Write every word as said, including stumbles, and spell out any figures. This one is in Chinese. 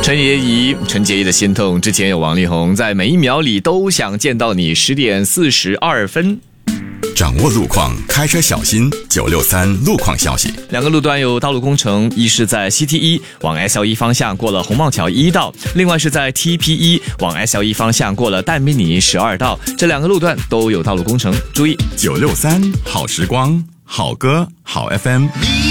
陈洁仪，陈洁仪的心痛。之前有王力宏在每一秒里都想见到你。十点四十二分。 掌握路况，开车小心。九六三路况消息： 两个路段有道路工程，一是在 C T 一 往 S L 一 方向过了红帽桥一道，另外是在 T P 一 往 S L 一 方向过了淡滨尼十二道，这两个路段都有道路工程，注意。 九六三好时光，好歌好 F M。